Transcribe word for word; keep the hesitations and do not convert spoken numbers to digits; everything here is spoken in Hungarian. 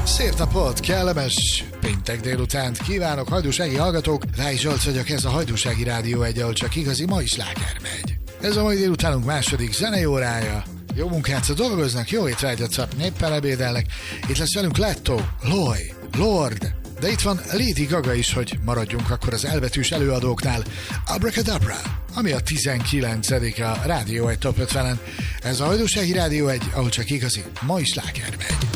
Szép napot, kellemes péntek délutánt kívánok, hajdúsági hallgatók! Ráj Zsolt vagyok, ez a Hajdúsági Rádió egy, ahol csak igazi mai sláger megy. Ez a mai délutánunk második zenei órája. Jó munkát dolgoznak, jó étvágyat szap, éppen ebédelnek. Itt lesz velünk Leto, Loy, Lord, de itt van Lady Gaga is, hogy maradjunk akkor az elbetűs előadóknál. Abracadabra, ami a tizenkilencedik a Rádió egy Top ötvenen. Ez a Hajdúsági Rádió egy, ahol csak igazi mai sláger megy.